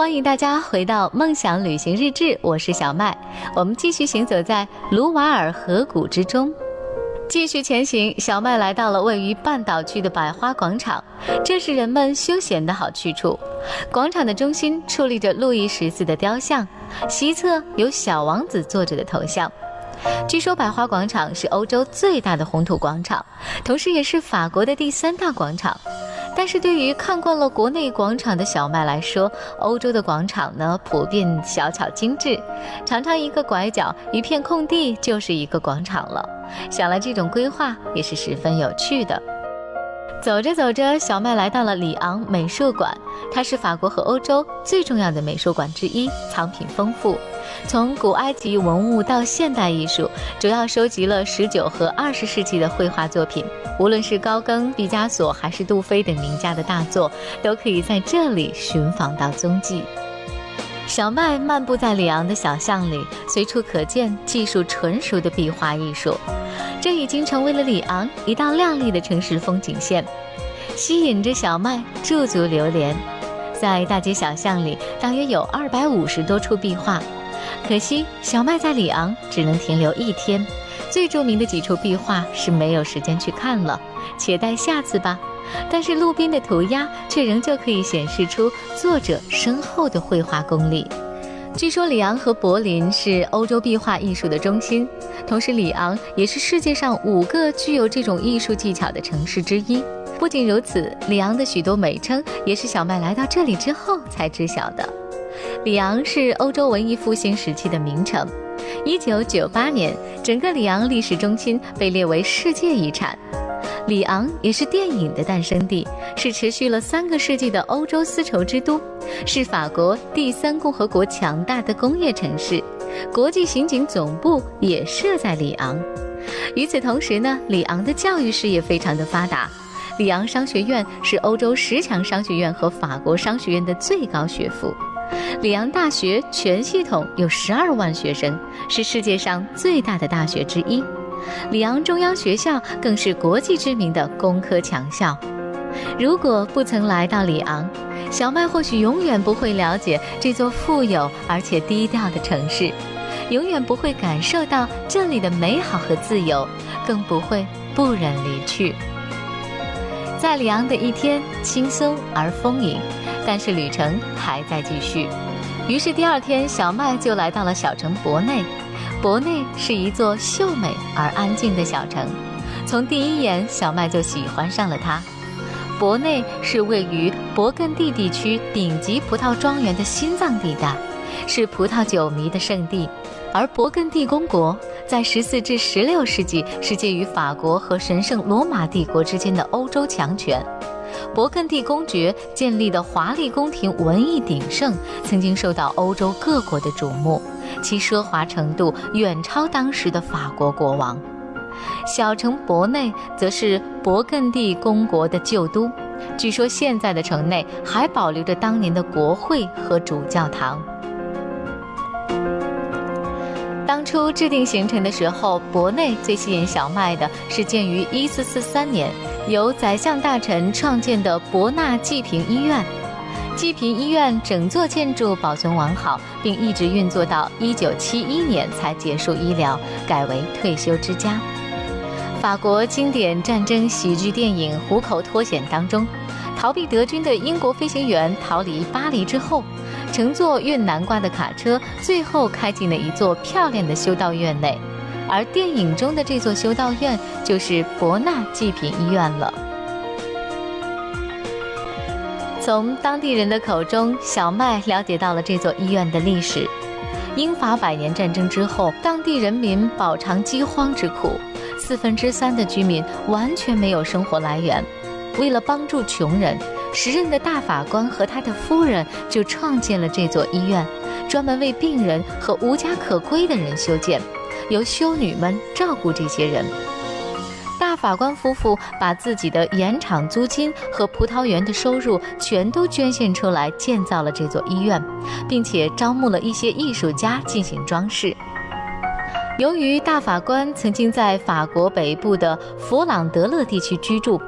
欢迎大家回到梦想旅行日志，我是小麦。我们继续行走在卢瓦尔河谷之中，继续前行。小麦来到了位于半岛区的百花广场，这是人们休闲的好去处。广场的中心矗立着路易14的雕像，西侧有小王子坐着的头像。据说百花广场是欧洲最大的红土广场，同时也是法国的第3大广场。但是对于看惯了国内广场的小麦来说，欧洲的广场呢，普遍小巧精致，常常一个拐角，一片空地就是一个广场了。想来这种规划也是十分有趣的。走着走着，小麦来到了里昂美术馆，它是法国和欧洲最重要的美术馆之一，藏品丰富。从古埃及文物到现代艺术，主要收集了19和20世纪的绘画作品，无论是高更、毕加索还是杜菲等名家的大作，都可以在这里寻访到踪迹。小麦漫步在里昂的小巷里，随处可见技术纯熟的壁画艺术，这已经成为了里昂一道亮丽的城市风景线，吸引着小麦驻足流连。在大街小巷里，大约有250多处壁画。可惜小麦在里昂只能停留1天，最著名的几处壁画是没有时间去看了，且待下次吧。但是路边的涂鸦却仍旧可以显示出作者深厚的绘画功力。据说里昂和柏林是欧洲壁画艺术的中心，同时里昂也是世界上5个具有这种艺术技巧的城市之一。不仅如此，里昂的许多美称也是小麦来到这里之后才知晓的。里昂是欧洲文艺复兴时期的名城。1998年，整个里昂历史中心被列为世界遗产。里昂也是电影的诞生地，是持续了3个世纪的欧洲丝绸之都，是法国第3共和国强大的工业城市，国际刑警总部也设在里昂。与此同时呢，里昂的教育事业非常的发达。里昂商学院是欧洲10强商学院和法国商学院的最高学府。里昂大学全系统有12万学生，是世界上最大的大学之一。里昂中央学校更是国际知名的工科强校。如果不曾来到里昂，小麦或许永远不会了解这座富有而且低调的城市，永远不会感受到这里的美好和自由，更不会不忍离去。在里昂的一天轻松而丰盈，但是旅程还在继续。于是第2天，小麦就来到了小城博内。博内是一座秀美而安静的小城，从第一眼，小麦就喜欢上了它。博内是位于勃艮第地区顶级葡萄庄园的心脏地带，是葡萄酒迷的圣地。而勃艮第公国在14至16世纪是介于法国和神圣罗马帝国之间的欧洲强权。勃艮第公爵建立的华丽宫廷文艺鼎盛，曾经受到欧洲各国的瞩目，其奢华程度远超当时的法国国王。小城博内则是勃艮第公国的旧都，据说现在的城内还保留着当年的国会和主教堂。当初制定行程的时候，博内最吸引小麦的是建于1443年由宰相大臣创建的伯纳济贫医院。济贫医院整座建筑保存完好，并一直运作到1971年才结束医疗，改为退休之家。法国经典战争喜剧电影《虎口脱险》当中，逃避德军的英国飞行员逃离巴黎之后，乘坐运南瓜的卡车，最后开进了一座漂亮的修道院内，而电影中的这座修道院就是伯纳济贫医院了。从当地人的口中，小麦了解到了这座医院的历史。英法100年战争之后，当地人民饱尝饥荒之苦，3/4的居民完全没有生活来源。为了帮助穷人，时任的大法官和他的夫人就创建了这座医院，专门为病人和无家可归的人修建，由修女们照顾这些人。大法官夫妇把自己的盐场租金和葡萄园的收入全都捐献出来，建造了这座医院，并且招募了一些艺术家进行装饰。由于大法官曾经在法国北部的佛朗德勒地区居住，